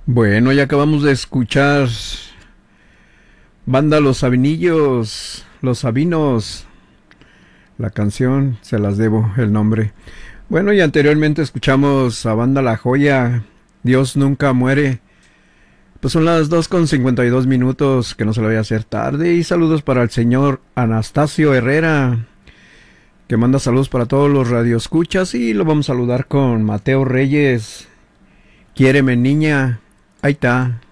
Bueno, ya acabamos de escuchar banda Los Sabinillos, Los Sabinos. La canción, se las debo el nombre. Bueno, y anteriormente escuchamos a banda La Joya, Dios nunca muere. Pues son las 2:52 que no se lo voy a hacer tarde. Y saludos para el señor Anastasio Herrera, que manda saludos para todos los radioescuchas. Y lo vamos a saludar con Mateo Reyes. Quiéreme niña. Ahí está.